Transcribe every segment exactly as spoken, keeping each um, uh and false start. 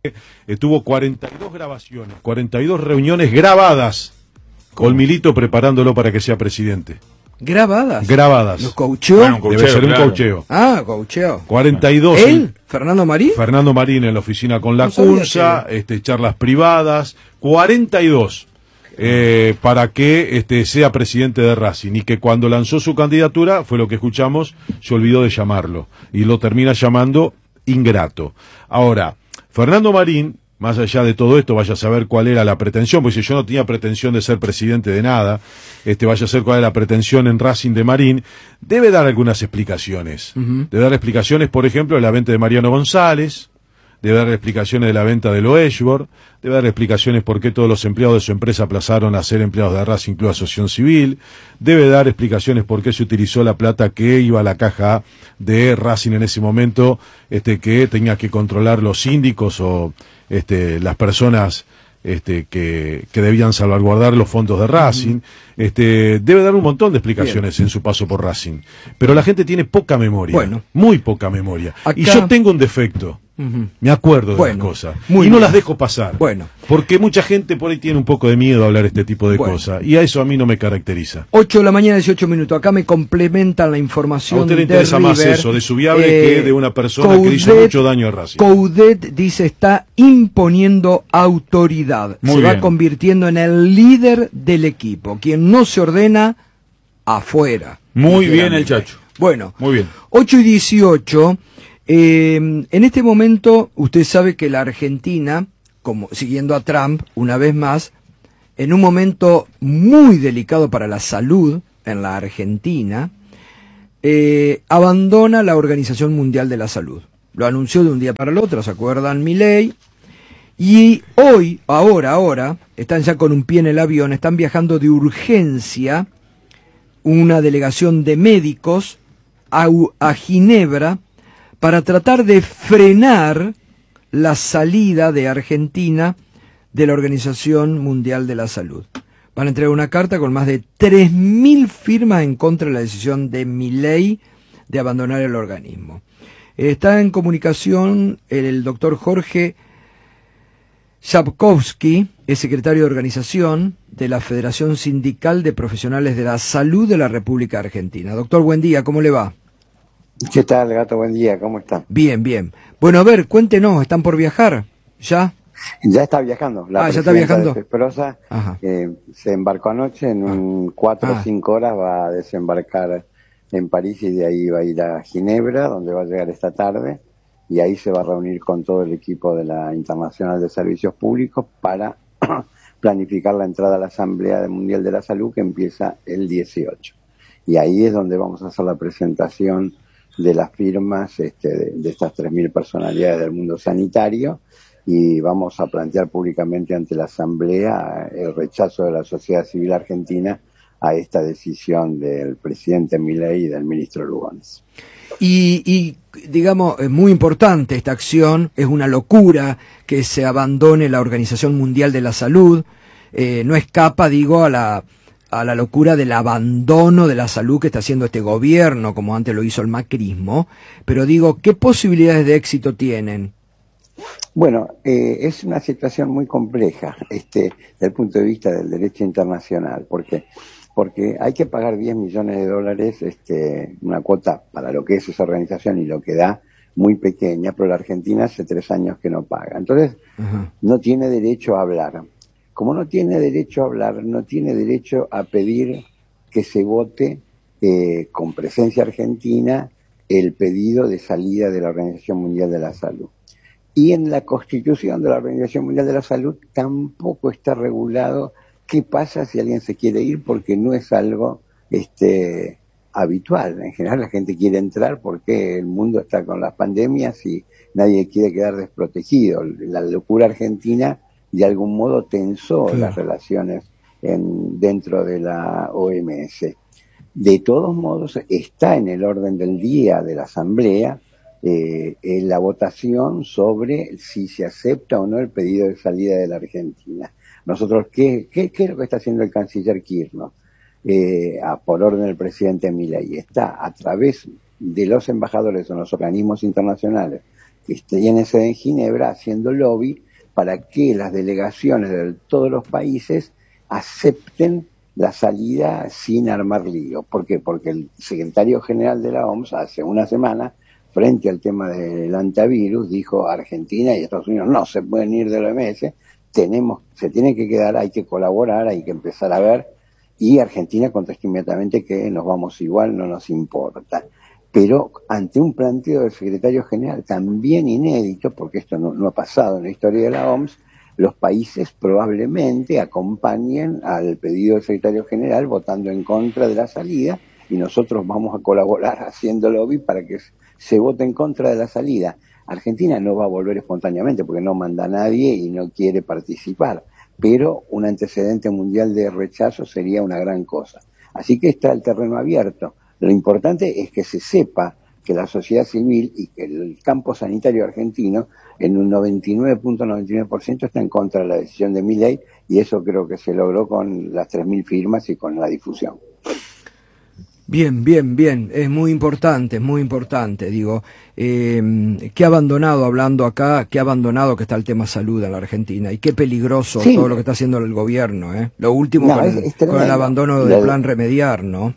Eh, tuvo cuarenta y dos grabaciones, cuarenta y dos reuniones grabadas con Milito preparándolo para que sea presidente. ¿Grabadas? Grabadas. ¿Los coacheó? Bueno, un Debe ser claro. un coacheo. Ah, coacheo. cuarenta y dos. ¿Él? ¿Fernando Marín? Fernando Marín en la oficina con la No Cunza, que... este, charlas privadas, cuarenta y dos. Eh, para que este, sea presidente de Racing, y que cuando lanzó su candidatura, fue lo que escuchamos, se olvidó de llamarlo y lo termina llamando ingrato. Ahora, Fernando Marín, más allá de todo esto, vaya a saber cuál era la pretensión, porque si yo no tenía pretensión de ser presidente de nada, este, vaya a saber cuál era la pretensión en Racing de Marín, debe dar algunas explicaciones. Uh-huh. Debe dar explicaciones, por ejemplo, de la venta de Mariano González, debe dar explicaciones de la venta de Loeshbor, debe dar explicaciones por qué todos los empleados de su empresa aplazaron a ser empleados de Racing Club Asociación Civil, debe dar explicaciones por qué se utilizó la plata que iba a la caja de Racing en ese momento, este, que tenía que controlar los síndicos o este, las personas este, que, que debían salvaguardar los fondos de Racing. Este, debe dar un montón de explicaciones Bien. en su paso por Racing. Pero la gente tiene poca memoria, bueno. muy poca memoria. Acá... Y yo tengo un defecto. Uh-huh. Me acuerdo de bueno, las cosas y no bien. las dejo pasar, bueno. porque mucha gente por ahí tiene un poco de miedo a hablar este tipo de bueno. cosas, y a eso a mí no me caracteriza. ocho de la mañana, dieciocho minutos. Acá me complementan la información. A usted le interesa de más River, eso de Subiable eh, que de una persona Coudet, que hizo mucho daño a Racing. Coudet dice está imponiendo autoridad, Muy se bien. va convirtiendo en el líder del equipo. Quien no se ordena, afuera. Muy bien el Chacho. Bueno, muy bien. ocho y dieciocho. Eh, en este momento, usted sabe que la Argentina, como siguiendo a Trump, una vez más, en un momento muy delicado para la salud en la Argentina, eh, abandona la Organización Mundial de la Salud. Lo anunció de un día para el otro, ¿se acuerdan? Milei. Y hoy, ahora, ahora, están ya con un pie en el avión, están viajando de urgencia una delegación de médicos a, a Ginebra, para tratar de frenar la salida de Argentina de la Organización Mundial de la Salud. Van a entregar una carta con más de tres mil firmas en contra de la decisión de Milei de abandonar el organismo. Está en comunicación el doctor Jorge Sapkowski, es secretario de organización de la Federación Sindical de Profesionales de la Salud de la República Argentina. Doctor, buen día, ¿cómo le va? ¿Qué tal, Gato? Buen día, ¿cómo está? Bien, bien. Bueno, a ver, cuéntenos, ¿están por viajar? ¿Ya? Ya está viajando. La ah, ya está viajando. Desesperosa, eh, se embarcó anoche, en un cuatro o cinco horas va a desembarcar en París y de ahí va a ir a Ginebra, donde va a llegar esta tarde, y ahí se va a reunir con todo el equipo de la Internacional de Servicios Públicos para planificar la entrada a la Asamblea Mundial de la Salud, que empieza el dieciocho. Y ahí es donde vamos a hacer la presentación de las firmas este, de, de estas tres mil personalidades del mundo sanitario, y vamos a plantear públicamente ante la Asamblea el rechazo de la sociedad civil argentina a esta decisión del presidente Milei y del ministro Lugones. Y, y digamos, es muy importante esta acción, es una locura que se abandone la Organización Mundial de la Salud, eh, no escapa, digo, a la... a la locura del abandono de la salud que está haciendo este gobierno, como antes lo hizo el macrismo, pero digo, ¿qué posibilidades de éxito tienen? Bueno, eh, es una situación muy compleja, este, desde el punto de vista del derecho internacional, porque porque hay que pagar diez millones de dólares, este, una cuota para lo que es esa organización y lo que da muy pequeña, pero la Argentina hace tres años que no paga, entonces uh-huh. no tiene derecho a hablar. Como no tiene derecho a hablar, no tiene derecho a pedir que se vote eh, con presencia argentina el pedido de salida de la Organización Mundial de la Salud. Y en la Constitución de la Organización Mundial de la Salud tampoco está regulado qué pasa si alguien se quiere ir, porque no es algo este, habitual. En general la gente quiere entrar porque el mundo está con las pandemias y nadie quiere quedar desprotegido. La locura argentina de algún modo tensó sí. las relaciones en, dentro de la O M S. De todos modos, está en el orden del día de la Asamblea eh, en la votación sobre si se acepta o no el pedido de salida de la Argentina. Nosotros, ¿qué, qué, qué es lo que está haciendo el canciller Kirchner? Eh, a, por orden del presidente Milei, está a través de los embajadores o los organismos internacionales este, tiene sede en Ginebra haciendo lobby para que las delegaciones de todos los países acepten la salida sin armar lío. ¿Por qué? Porque el secretario general de la O M S hace una semana, frente al tema del antivirus, dijo Argentina y Estados Unidos no se pueden ir del O M S, tenemos, se tienen que quedar, hay que colaborar, hay que empezar a ver, y Argentina contestó inmediatamente que nos vamos igual, no nos importa. Pero ante un planteo del secretario general también inédito, porque esto no, no ha pasado en la historia de la O M S, los países probablemente acompañen al pedido del secretario general votando en contra de la salida, y nosotros vamos a colaborar haciendo lobby para que se vote en contra de la salida. Argentina no va a volver espontáneamente porque no manda a nadie y no quiere participar, pero un antecedente mundial de rechazo sería una gran cosa. Así que está el terreno abierto. Lo importante es que se sepa que la sociedad civil y que el campo sanitario argentino en un noventa y nueve punto noventa y nueve por ciento está en contra de la decisión de Milei, y eso creo que se logró con las tres mil firmas y con la difusión. Bien, bien, bien, es muy importante, es muy importante, digo, eh, qué abandonado, hablando acá, qué abandonado que está el tema salud en la Argentina, y qué peligroso sí. todo lo que está haciendo el gobierno, ¿eh? Lo último no, con, es, es con el abandono del plan Remediar, ¿no?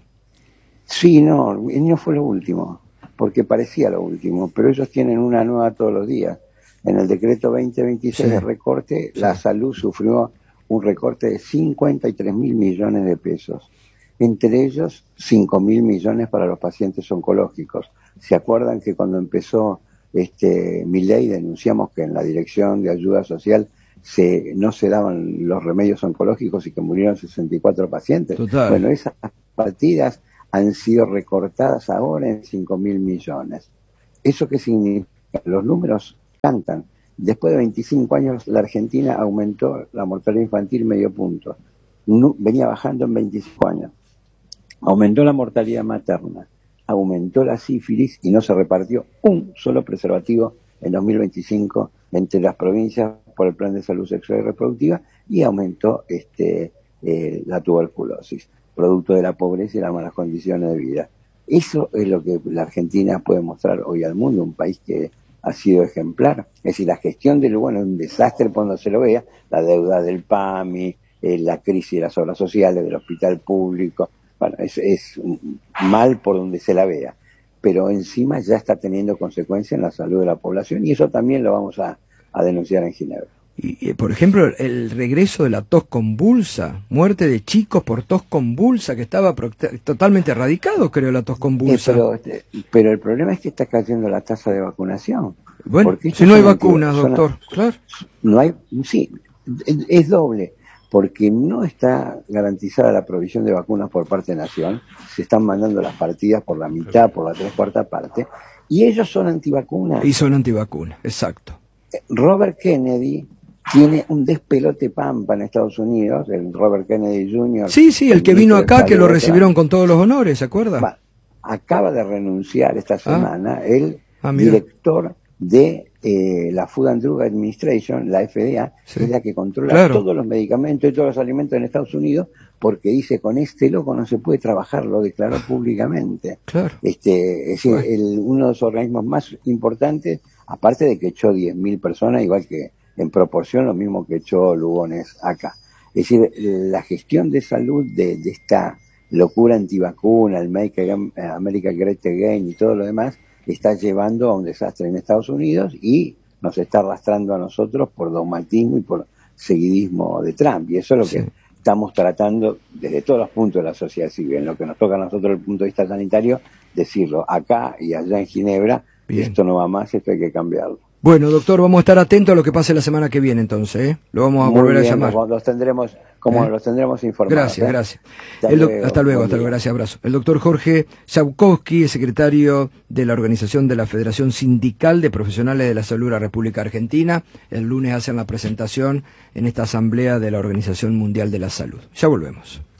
Sí, no, no fue lo último, porque parecía lo último, pero ellos tienen una nueva todos los días. En el decreto veinte veintiséis sí. de recorte, sí. la salud sufrió un recorte de cincuenta y tres mil millones de pesos. Entre ellos cinco mil millones para los pacientes oncológicos. ¿Se acuerdan que cuando empezó este Milei denunciamos que en la Dirección de Ayuda Social se, no se daban los remedios oncológicos y que murieron sesenta y cuatro pacientes? Total. Bueno, esas partidas han sido recortadas ahora en cinco mil millones. ¿Eso qué significa? Los números cantan. Después de veinticinco años la Argentina aumentó la mortalidad infantil medio punto. No, venía bajando en veinticinco años. Aumentó la mortalidad materna, aumentó la sífilis y no se repartió un solo preservativo en dos mil veinticinco entre las provincias por el Plan de Salud Sexual y Reproductiva, y aumentó este, eh, la tuberculosis, producto de la pobreza y las malas condiciones de vida. Eso es lo que la Argentina puede mostrar hoy al mundo, un país que ha sido ejemplar. Es decir, la gestión del, bueno, un desastre por donde se lo vea, la deuda del P A M I, eh, la crisis de las obras sociales, del hospital público. Bueno, es, es mal por donde se la vea, pero encima ya está teniendo consecuencias en la salud de la población, y eso también lo vamos a, a denunciar en Ginebra. Y, por ejemplo, el regreso de la tos convulsa, muerte de chicos por tos convulsa, que estaba totalmente erradicado, creo, la tos convulsa. Eh, pero, pero el problema es que está cayendo la tasa de vacunación. Bueno, si no hay vacunas, doctor, claro. No hay, sí, es, es doble. Porque no está garantizada la provisión de vacunas por parte de Nación, se están mandando las partidas por la mitad, por la tres cuarta parte, y ellos son antivacunas. Y son antivacunas, exacto. Robert Kennedy tiene un despelote pampa en Estados Unidos, el Robert Kennedy junior Sí, sí, el, el que vino acá, que lo recibieron con todos los honores, ¿se acuerda? Va, acaba de renunciar esta semana ah. el ah, director de eh, la Food and Drug Administration, la F D A, sí. es la que controla claro. todos los medicamentos y todos los alimentos en Estados Unidos, porque dice, con este loco no se puede trabajar, lo declaró públicamente. Claro. Este, es decir, el, uno de los organismos más importantes, aparte de que echó diez mil personas, igual que en proporción lo mismo que echó Lugones acá. Es decir, la gestión de salud de, de esta locura antivacuna, el Make America Great Again y todo lo demás, está llevando a un desastre en Estados Unidos y nos está arrastrando a nosotros por dogmatismo y por seguidismo de Trump. Y eso es lo sí. que estamos tratando desde todos los puntos de la sociedad civil. En lo que nos toca a nosotros desde el punto de vista sanitario, decirlo acá y allá en Ginebra, Bien. esto no va más, esto hay que cambiarlo. Bueno, doctor, vamos a estar atentos a lo que pase la semana que viene, entonces, ¿eh? Lo vamos a Muy volver bien, a llamar. Los tendremos, como ¿Eh? los tendremos informados. Gracias, ¿eh? gracias. Hasta, El luego, hasta luego, hasta luego, gracias, abrazo. El doctor Jorge Saukowski es secretario de la organización de la Federación Sindical de Profesionales de la Salud de la República Argentina. El lunes hacen la presentación en esta asamblea de la Organización Mundial de la Salud. Ya volvemos.